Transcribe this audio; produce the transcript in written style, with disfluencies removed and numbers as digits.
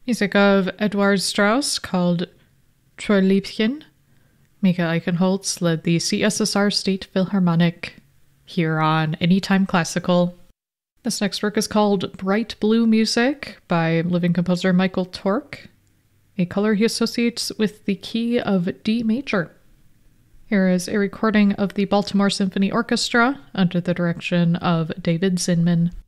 Music of Eduard Strauss called Tröllliebchen. Mika Eichenholz led the CSSR State Philharmonic here on Anytime Classical. This next work is called Bright Blue Music by living composer Michael Tork, a color he associates with the key of D major. Here is a recording of the Baltimore Symphony Orchestra under the direction of David Zinman.